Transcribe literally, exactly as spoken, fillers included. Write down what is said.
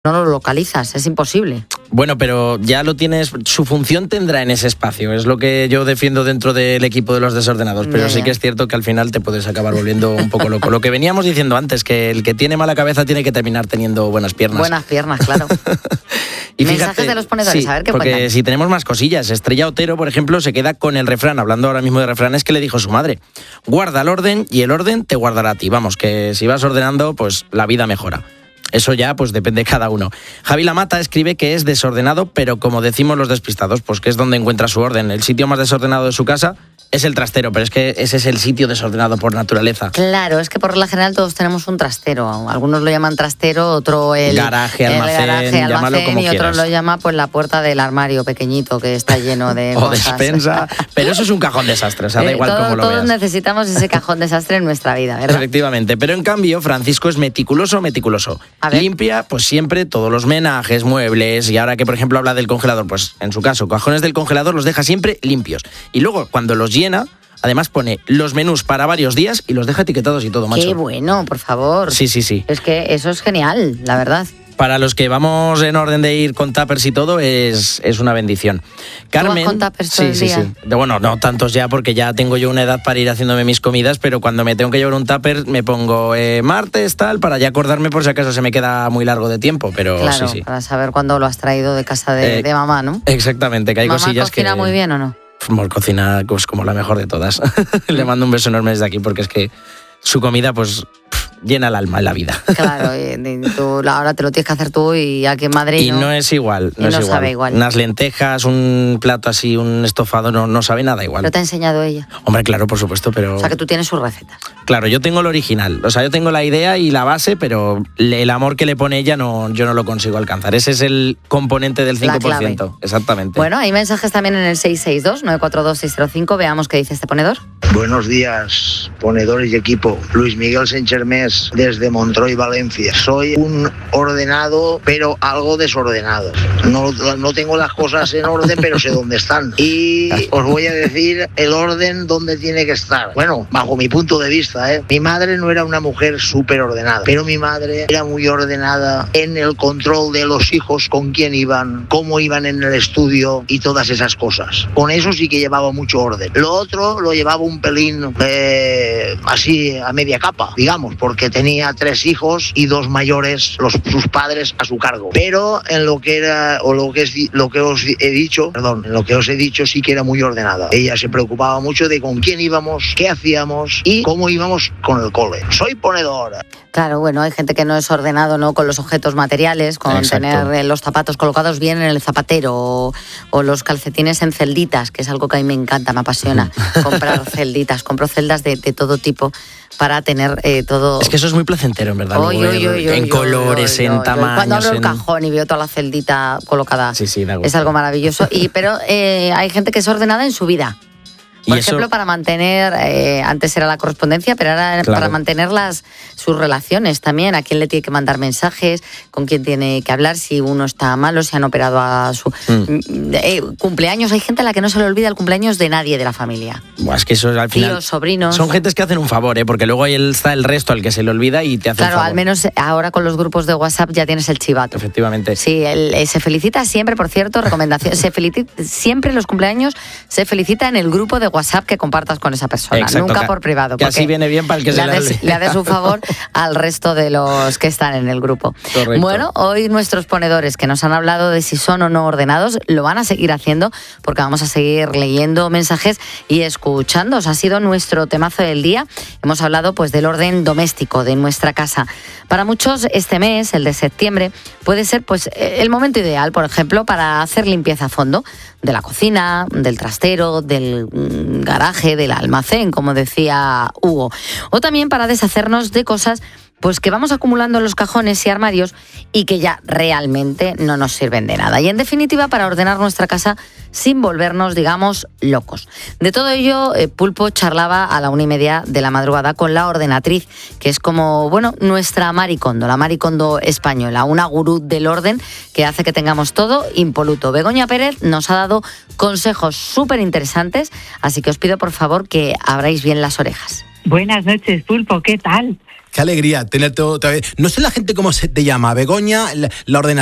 no lo localizas, es imposible. Bueno, pero ya lo tienes, su función tendrá en ese espacio, es lo que yo defiendo dentro del equipo de los desordenados, pero ya, sí ya. que es cierto que al final te puedes acabar volviendo un poco loco. Lo que veníamos diciendo antes, que el que tiene mala cabeza tiene que terminar teniendo buenas piernas. Buenas piernas, claro. Y mensajes fíjate, de los ponedores, sí, a ver qué porque cuentan. Si tenemos más cosillas, Estrella Otero, por ejemplo, se queda con el refrán, hablando ahora mismo de refranes, que le dijo su madre: guarda el orden y el orden te guardará a ti. Vamos, que si vas ordenando, pues la vida mejora. Eso ya, pues depende de cada uno. Javi Lamata escribe que es desordenado, pero como decimos los despistados, pues que es donde encuentra su orden. El sitio más desordenado de su casa es el trastero, pero es que ese es el sitio desordenado por naturaleza. Claro, es que por regla general todos tenemos un trastero. Algunos lo llaman trastero, otro el garaje, almacén, el garaje, llámalo almacén como y otro quieras. lo llama pues la puerta del armario pequeñito que está lleno de o cosas. despensa, pero eso es un cajón desastre, o sea, da eh, igual todo, cómo lo todos veas. Todos necesitamos ese cajón desastre en nuestra vida, ¿verdad? Efectivamente, pero en cambio Francisco es meticuloso, meticuloso. Limpia, pues siempre todos los menajes, muebles, y ahora que por ejemplo habla del congelador, pues en su caso, cajones del congelador los deja siempre limpios. Y luego cuando los llena, además pone los menús para varios días y los deja etiquetados y todo, macho. Qué bueno, por favor. Sí, sí, sí. Es que eso es genial, la verdad. Para los que vamos en orden de ir con tuppers y todo, es, es una bendición. Carmen, ¿tú vas con tuppers todo sí, el sí, día? sí. De, bueno, no tantos ya, porque ya tengo yo una edad para ir haciéndome mis comidas, pero cuando me tengo que llevar un tupper, me pongo eh, martes, tal, para ya acordarme por si acaso se me queda muy largo de tiempo, pero claro, sí, sí. Para saber cuándo lo has traído de casa de, eh, de mamá, ¿no? Exactamente, que hay ¿Mamá cosillas que... cocina muy bien o no? Mol cocina pues, como la mejor de todas. Le mando un beso enorme desde aquí, porque es que su comida, pues, llena el alma en la vida. Claro, y, y tú ahora te lo tienes que hacer tú y aquí en Madrid y no. no es igual, no, y es no igual. sabe igual. Unas lentejas, un plato así, un estofado, no, no sabe nada igual. ¿Pero te ha enseñado ella? Hombre, claro, por supuesto, pero... O sea, que tú tienes sus recetas. Claro, yo tengo el original, o sea, yo tengo la idea y la base, pero el amor que le pone ella no, yo no lo consigo alcanzar. Ese es el componente del cinco por ciento. Exactamente. Bueno, hay mensajes también en el seis seis dos, nueve cuatro dos, seis cero cinco. Veamos qué dice este ponedor. Buenos días, ponedores y equipo. Luis Miguel Senchermés, desde Montroi, Valencia. Soy un ordenado, pero algo desordenado. No, no tengo las cosas en orden, pero sé dónde están. Y os voy a decir el orden donde tiene que estar. Bueno, bajo mi punto de vista, ¿eh? Mi madre no era una mujer súper ordenada, pero mi madre era muy ordenada en el control de los hijos, con quién iban, cómo iban en el estudio y todas esas cosas. Con eso sí que llevaba mucho orden. Lo otro lo llevaba un pelín eh, así a media capa, digamos, porque tenía tres hijos y dos mayores, los, sus padres a su cargo. Pero en lo que era, o lo que es lo que os he dicho, perdón, en lo que os he dicho sí que era muy ordenada. Ella se preocupaba mucho de con quién íbamos, qué hacíamos y cómo íbamos con el cole. Soy ponedora. Claro, bueno, hay gente que no es ordenado, ¿no? Con los objetos materiales, con Exacto. tener los zapatos colocados bien en el zapatero o, o los calcetines en celditas, que es algo que a mí me encanta, me apasiona, comprar celditas. Compro celdas de, de todo tipo para tener eh, todo... Es que eso es muy placentero, en verdad. Oy, luego, oy, oy, en oy, colores, oy, oy, en oy. tamaños... Cuando abro el en... cajón y veo toda la celdita colocada, sí, sí, da gusto. Es algo maravilloso. Y, pero eh, hay gente que es ordenada en su vida. Por y ejemplo, eso... para mantener, eh, antes era la correspondencia, pero ahora claro. para mantener las, sus relaciones también, a quién le tiene que mandar mensajes, con quién tiene que hablar, si uno está malo, si han operado a su mm. eh, cumpleaños. Hay gente a la que no se le olvida el cumpleaños de nadie de la familia. Buah, es que eso al final... Tíos, sobrinos... Son gentes que hacen un favor, ¿eh? Porque luego ahí está el resto al que se le olvida y te hace Claro, un favor. al menos ahora con los grupos de WhatsApp ya tienes el chivato. Efectivamente. Sí, él, eh, se felicita siempre, por cierto, recomendación, se felicita, siempre los cumpleaños se felicita en el grupo de WhatsApp que compartas con esa persona, exacto, nunca que, por privado. Que así viene bien para el que se le hace le haces un favor al resto de los que están en el grupo. Correcto. Bueno, hoy nuestros ponedores que nos han hablado de si son o no ordenados, lo van a seguir haciendo porque vamos a seguir leyendo mensajes y escuchando. Ha sido nuestro temazo del día. Hemos hablado pues del orden doméstico de nuestra casa. Para muchos este mes, el de septiembre, puede ser pues el momento ideal, por ejemplo, para hacer limpieza a fondo de la cocina, del trastero, del garaje, del almacén, como decía Hugo. O también para deshacernos de cosas pues que vamos acumulando en los cajones y armarios y que ya realmente no nos sirven de nada. Y en definitiva, para ordenar nuestra casa sin volvernos, digamos, locos. De todo ello, eh, Pulpo charlaba a la una y media de la madrugada con la ordenatriz, que es como, bueno, nuestra Marie Kondo, la Marie Kondo española, una gurú del orden que hace que tengamos todo impoluto. Begoña Pérez nos ha dado consejos súper interesantes, así que os pido por favor que abráis bien las orejas. Buenas noches, Pulpo, ¿qué tal? Qué alegría tenerte otra vez. No sé la gente cómo se te llama, Begoña, la, la ordena